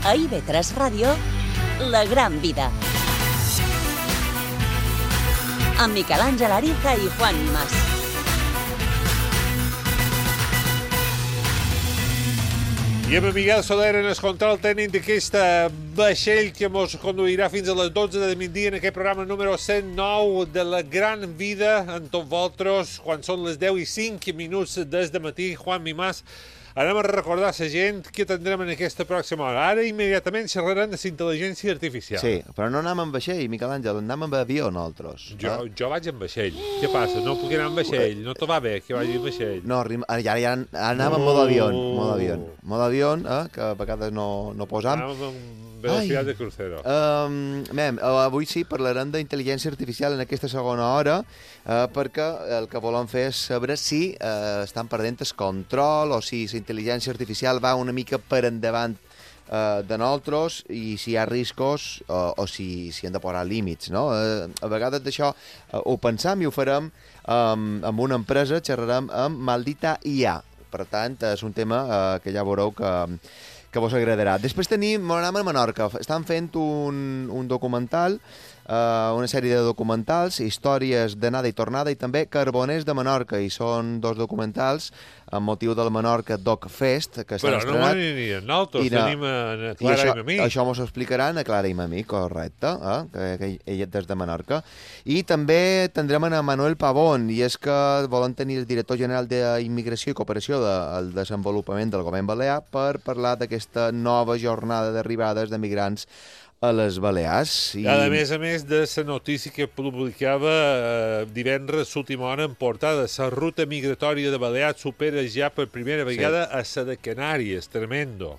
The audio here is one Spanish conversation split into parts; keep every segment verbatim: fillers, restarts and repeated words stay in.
A I V tres Ràdio, La Gran Vida. Amb Miquel Àngel Ariza i Juan Mas. I amb Miguel Soler en el control tècnic d'aquesta vaixell que ens conduirà fins a les dotze de migdia en aquest programa número cent nou de La Gran Vida amb tots vosaltres, quan són les deu i cinc minuts des de matí. Juan Mas, anem a recordar a la gent que tindrem en aquesta pròxima hora. Ara immediatament xerrarem de la intel·ligència artificial. Sí, però no anem amb vaixell, Miquel Àngel, anem amb avió nosaltres. Jo, eh? jo vaig amb vaixell. Què passa? No puc anar amb vaixell? No te va bé que vagi amb vaixell? No, ara ja anem amb modo avió. Modo avió, modo avió eh, que a vegades no, no posam. Anem amb velocitat de crucero. Um, mem, avui sí parlarem d'intel·ligència artificial en aquesta segona hora, uh, perquè el que volem fer és saber si uh, estan perdent el control o si la intel·ligència artificial va una mica per endavant uh, de nosaltres i si hi ha riscos uh, o si, si hem de posar límits, no? Uh, a vegades d'això uh, ho pensam i ho farem um, amb una empresa, xerrarem amb Maldita I A. Per tant, és un tema uh, que ja veureu que que vos agradarà. Després tenim, anem a Menorca, estan fent un, un documental, uh, una sèrie de documentals, històries d'anada i tornada i també Carboners de Menorca, i són dos documentals amb motiu del Menorca Doc Fest, que s'han estrenat. Però no m'anirien nosaltres, I no, tenim a, a Clara i, això, i a mi. Això mos ho explicaran a Clara i a mi, correcte, eh? que, que ella és des de Menorca. I també tindrem a Manuel Pavón, i és que volen tenir el director general d'Immigració i Cooperació del de, Desenvolupament del Govern Balear per parlar d'aquesta nova jornada d'arribades de migrants a les Balears. I... A més a més de la notícia que publicava eh, divendres l'última hora en portada, la ruta migratòria de Balears supera ja per primera vegada sí. a la de Canàries, tremendo.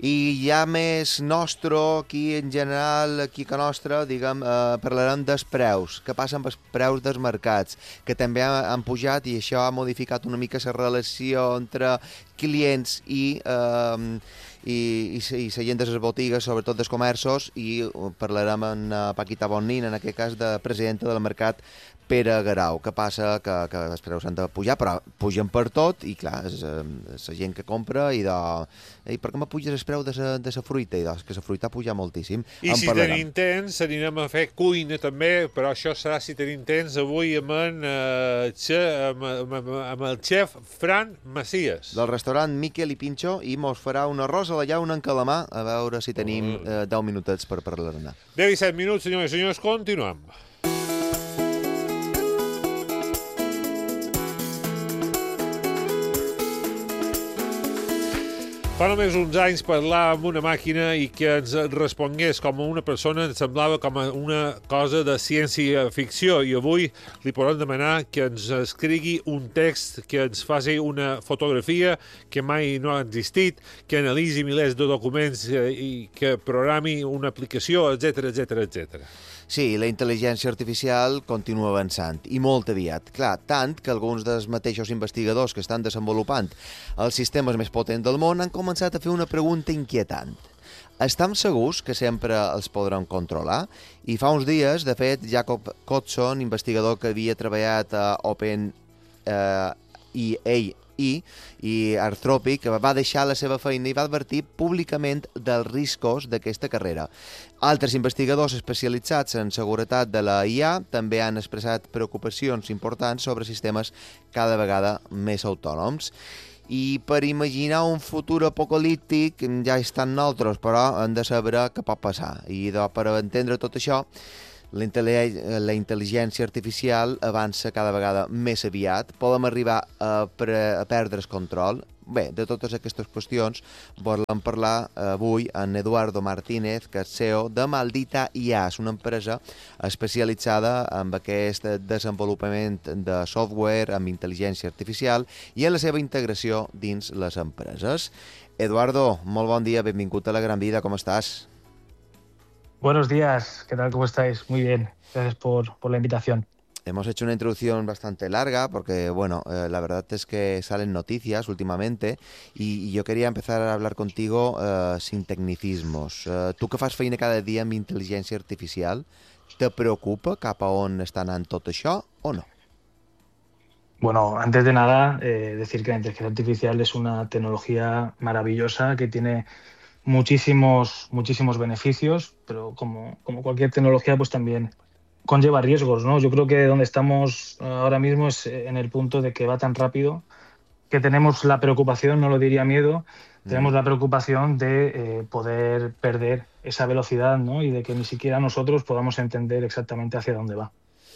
I ja més nostre, aquí en general, aquí que nostre, diguem, eh, parlarem dels preus, què passa amb els preus dels mercats, que també han pujat i això ha modificat una mica la relació entre clients i... Eh, i, i, i la gent de les botigues, sobretot dels comerços, i parlarem amb Paquita Bonnin, en aquest cas de presidenta del mercat Pere Garau. Què passa? Que, que els preus s'han de pujar, però pugen per tot, i clar, és, és la gent que compra, i de... I per què me puges el preu de la fruita? I doncs que la fruita puja moltíssim. I en si parlarem. Tenim temps, anirem a fer cuina també, però això serà si tenim temps avui amb, en, uh, xe, amb, amb, amb el xef Fran Macias. Del restaurant Miquel i Pinxo, i mos farà un arròs a la llauna en calamar, a veure si tenim uh, deu minutets per parlar-ne. deu i set minuts, senyors i senyors, continuem. Fa només uns anys parlar amb una màquina i que ens respongués com una persona ens semblava com una cosa de ciència-ficció, i avui li podem demanar que ens escrigui un text, que ens faci una fotografia que mai no ha existit, que analitzi milers de documents i que programi una aplicació, etcètera, etcètera, etcètera. Sí, la intel·ligència artificial continua avançant, i molt aviat. Clar, tant que alguns dels mateixos investigadors que estan desenvolupant els sistemes més potents del món han començat a fer una pregunta inquietant. Estem segurs que sempre els podran controlar? I fa uns dies, de fet, Jacob Hodgson, investigador que havia treballat a Open eh, i A I i Anthropic, va deixar la seva feina i va advertir públicament dels riscos d'aquesta carrera. Altres investigadors especialitzats en seguretat de la I A també han expressat preocupacions importants sobre sistemes cada vegada més autònoms. I per imaginar un futur apocalíptic ja estan nosaltres, però hem de saber què pot passar. I per entendre tot això, la intel·ligència artificial avança cada vegada més aviat, podem arribar a, a perdre el control. Bé, de totes aquestes qüestions volem parlar avui amb Eduardo Martínez, que és C E O de Maldita I A, és una empresa especialitzada en aquest desenvolupament de software amb intel·ligència artificial i en la seva integració dins les empreses. Eduardo, molt bon dia, benvingut a La Gran Vida, com estàs? Buenos días, ¿qué tal? ¿Cómo estáis? Muy bien, gracias por, por la invitación. Hemos hecho una introducción bastante larga porque, bueno, eh, la verdad es que salen noticias últimamente y, y yo quería empezar a hablar contigo eh, sin tecnicismos. Eh, tu que fas feina cada dia amb intel·ligència artificial, te preocupa cap a on està anant tot això o no? Bueno, antes de nada, eh, decir que la inteligencia artificial es una tecnología maravillosa que tiene muchísimos, muchísimos beneficios, pero como, como cualquier tecnología, pues también conlleva riesgos, ¿no? Yo creo que donde estamos ahora mismo es en el punto de que va tan rápido que tenemos la preocupación, no lo diría miedo, tenemos Mm. la preocupación de eh, poder perder esa velocidad, ¿no? Y de que ni siquiera nosotros podamos entender exactamente hacia dónde va.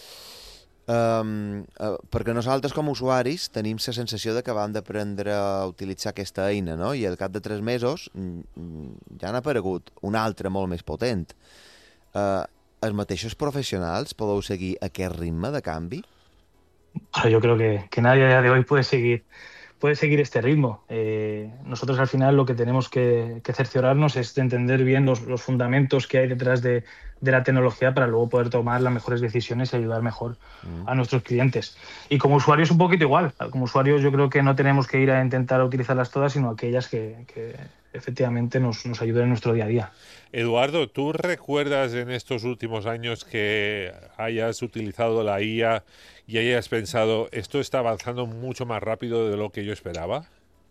Um, uh, perquè nosaltres com a usuaris tenim la sensació de que vam d'aprendre a utilitzar aquesta eina, no? I al cap de tres mesos mm, ja n'ha aparegut una altra molt més potent. Uh, els mateixos professionals podeu seguir aquest ritme de canvi? Pero yo creo que, que nadie a día de hoy puede seguir, puede seguir este ritmo. Eh, nosotros al final lo que tenemos que, que cerciorarnos es de entender bien los, los fundamentos que hay detrás de, de la tecnología para luego poder tomar las mejores decisiones y ayudar mejor Mm. a nuestros clientes. Y como usuarios un poquito igual. Como usuarios yo creo que no tenemos que ir a intentar utilizarlas todas, sino aquellas que, que efectivamente nos, nos ayuden en nuestro día a día. Eduardo, ¿tú recuerdas en estos últimos años que hayas utilizado la I A y hayas pensado, esto está avanzando mucho más rápido de lo que yo esperaba?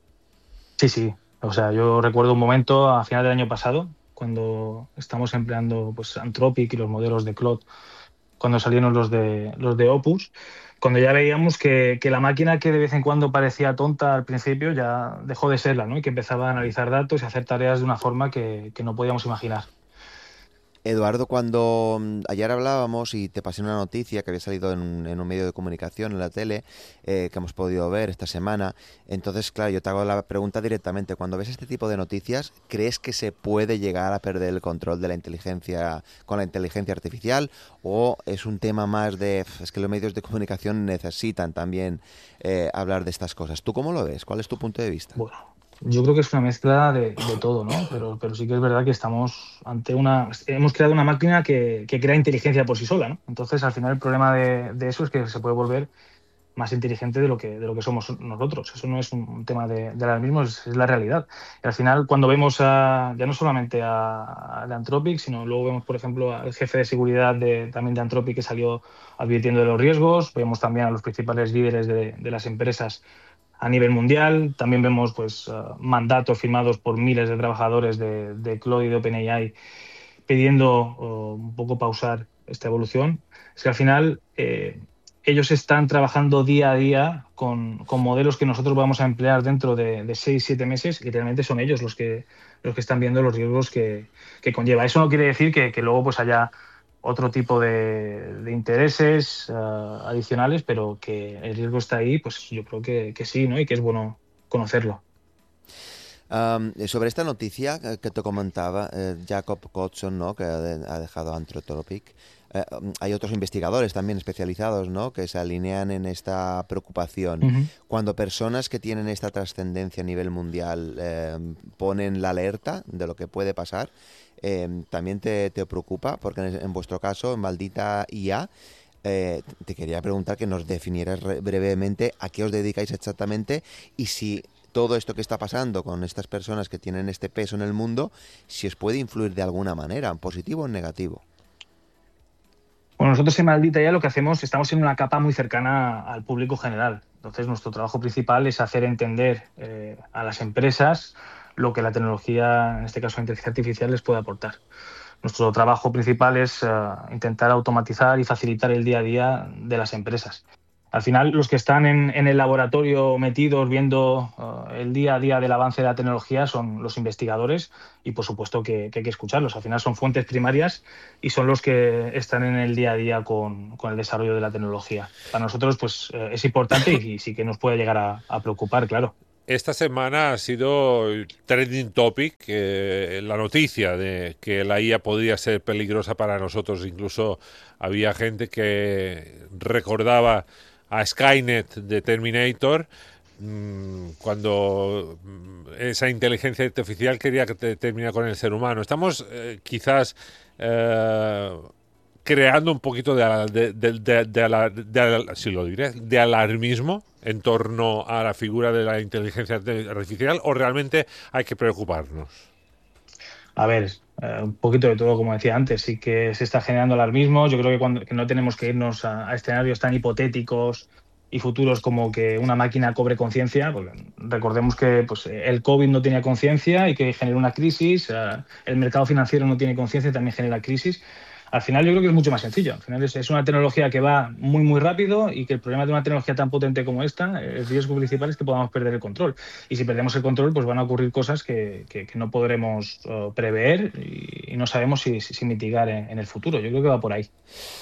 Sí, sí. O sea, yo recuerdo un momento a final del año pasado, cuando estamos empleando pues, Anthropic y los modelos de Claude, cuando salieron los de, los de Opus, cuando ya veíamos que, que la máquina que de vez en cuando parecía tonta al principio ya dejó de serla, ¿no? Y que empezaba a analizar datos y hacer tareas de una forma que, que no podíamos imaginar. Eduardo, cuando mm, ayer hablábamos y te pasé una noticia que había salido en un, en un medio de comunicación, en la tele, eh, que hemos podido ver esta semana, entonces, claro, yo te hago la pregunta directamente. Cuando ves este tipo de noticias, ¿crees que se puede llegar a perder el control de la inteligencia con la inteligencia artificial? ¿O es un tema más de, es que los medios de comunicación necesitan también eh, hablar de estas cosas? ¿Tú cómo lo ves? ¿Cuál es tu punto de vista? Bueno, yo creo que es una mezcla de, de todo, ¿no? Pero, pero sí que es verdad que estamos ante una... Hemos creado una máquina que, que crea inteligencia por sí sola, ¿no? Entonces, al final, el problema de, de eso es que se puede volver más inteligente de lo que, de lo que somos nosotros. Eso no es un tema de, de alarmismo, es, es la realidad. Y al final, cuando vemos a, ya no solamente a, a Anthropic, sino luego vemos, por ejemplo, al jefe de seguridad de, también de Anthropic que salió advirtiendo de los riesgos, vemos también a los principales líderes de, de las empresas a nivel mundial, también vemos pues, uh, mandatos firmados por miles de trabajadores de, de Claude y de OpenAI pidiendo uh, un poco pausar esta evolución. Es que al final eh, ellos están trabajando día a día con, con modelos que nosotros vamos a emplear dentro de, de seis, siete meses y realmente son ellos los que, los que están viendo los riesgos que, que conlleva. Eso no quiere decir que, que luego pues haya otro tipo de, de intereses uh, adicionales, pero que el riesgo está ahí, pues yo creo que, que sí, ¿no? Y que es bueno conocerlo. Um, sobre esta noticia que te comentaba, eh, Jacob Hodgson, ¿no? Que ha, de, ha dejado Anthropic, eh, hay otros investigadores también especializados, ¿no? Que se alinean en esta preocupación. Uh-huh. Cuando personas que tienen esta trascendencia a nivel mundial eh, ponen la alerta de lo que puede pasar, eh, también te, te preocupa, porque en, en vuestro caso, en Maldita I A, eh, te quería preguntar que nos definieras brevemente a qué os dedicáis exactamente y si todo esto que está pasando con estas personas que tienen este peso en el mundo, si os puede influir de alguna manera, en positivo o en negativo. Bueno, nosotros en Maldita I A lo que hacemos, estamos en una capa muy cercana al público general. Entonces, nuestro trabajo principal es hacer entender eh, a las empresas lo que la tecnología, en este caso la inteligencia artificial, les puede aportar. Nuestro trabajo principal es uh, intentar automatizar y facilitar el día a día de las empresas. Al final, los que están en, en el laboratorio metidos viendo uh, el día a día del avance de la tecnología son los investigadores y, por supuesto, que, que hay que escucharlos. Al final son fuentes primarias y son los que están en el día a día con, con el desarrollo de la tecnología. Para nosotros pues, eh, es importante y, y sí que nos puede llegar a, a preocupar, claro. Esta semana ha sido trending topic eh, la noticia de que la I A podría ser peligrosa para nosotros. Incluso había gente que recordaba a Skynet de Terminator mmm, cuando esa inteligencia artificial quería que terminara con el ser humano. Estamos eh, quizás eh, creando un poquito de, de, de, de, de, de, de, si lo diré, de alarmismo en torno a la figura de la inteligencia artificial, o realmente hay que preocuparnos. A ver, eh, un poquito de todo, como decía antes, sí que se está generando alarmismo. Yo creo que, cuando, que no tenemos que irnos a, a escenarios tan hipotéticos y futuros como que una máquina cobre conciencia, porque recordemos que pues, el COVID no tenía conciencia y que genera una crisis, uh, el mercado financiero no tiene conciencia y también genera crisis. Al final yo creo que es mucho más sencillo. Al final es, es una tecnología que va muy, muy rápido y que el problema de una tecnología tan potente como esta, el riesgo principal es que podamos perder el control. Y si perdemos el control, pues van a ocurrir cosas que, que, que no podremos uh, prever y, y no sabemos si, si, si mitigar en, en el futuro. Yo creo que va por ahí.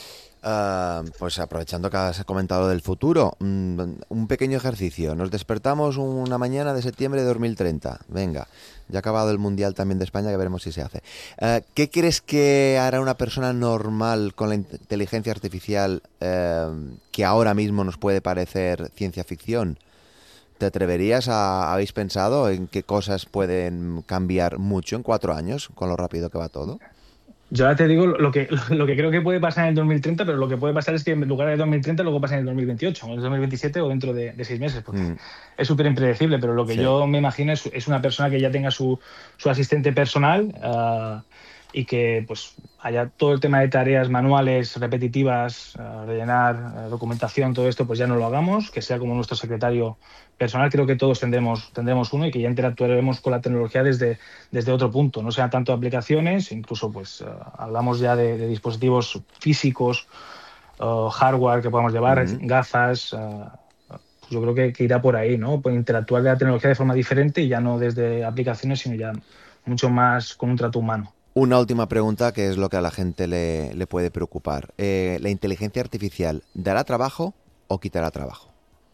Uh, pues aprovechando que has comentado del futuro, un, un pequeño ejercicio. Nos despertamos una mañana de septiembre de dos mil treinta. Venga, ya ha acabado el Mundial también de España, que veremos si se hace. Uh, ¿Qué crees que hará una persona normal con la inteligencia artificial uh, que ahora mismo nos puede parecer ciencia ficción? ¿Te atreverías a, habéis pensado en qué cosas pueden cambiar mucho en cuatro años, con lo rápido que va todo? Yo ahora te digo lo que, lo que creo que puede pasar en el dos mil treinta, pero lo que puede pasar es que en lugar de dos mil treinta luego pasa en el dos mil veintiocho, o en el dos mil veintisiete o dentro de, de seis meses, porque mm. es súper impredecible, pero lo que sí. yo me imagino es, es una persona que ya tenga su, su asistente personal uh, y que pues haya todo el tema de tareas manuales, repetitivas, uh, rellenar, uh, documentación, todo esto, pues ya no lo hagamos, que sea como nuestro secretario personal. Creo que todos tendremos, tendremos uno y que ya interactuaremos con la tecnología desde, desde otro punto, no sean tanto aplicaciones, incluso pues uh, hablamos ya de, de dispositivos físicos, uh, hardware que podamos llevar, uh-huh. gafas, uh, pues yo creo que, que irá por ahí, ¿no? Pues interactuar de la tecnología de forma diferente y ya no desde aplicaciones, sino ya mucho más con un trato humano. Una última pregunta, que es lo que a la gente le, le puede preocupar. Eh, ¿La inteligencia artificial dará trabajo o quitará trabajo?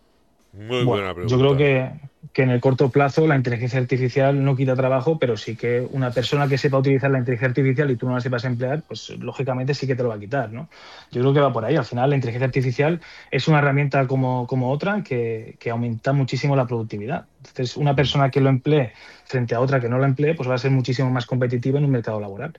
Muy bueno, buena pregunta. Yo creo que, que en el corto plazo la inteligencia artificial no quita trabajo, pero sí que una persona que sepa utilizar la inteligencia artificial y tú no la sepas emplear, pues lógicamente sí que te lo va a quitar, ¿no? Yo creo que va por ahí. Al final la inteligencia artificial es una herramienta como, como otra que, que aumenta muchísimo la productividad. Entonces, una persona que lo emplee frente a otra que no lo emplee, pues va a ser muchísimo más competitiva en un mercado laboral.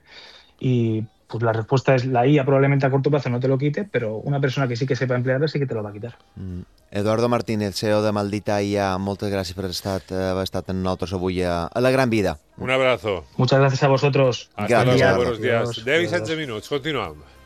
Y pues la respuesta es la I A probablemente a corto plazo no te lo quite, pero una persona que sí que sepa emplearla sí que te lo va a quitar. Mm. Eduardo Martínez, C E O de Maldita I A, moltes gràcies per estar, haver estat amb nosaltres avui a, a La Gran Vida. Un abrazo. Muchas gracias a vosotros. Hasta luego, buenos días. deu i setze minuts, continuem.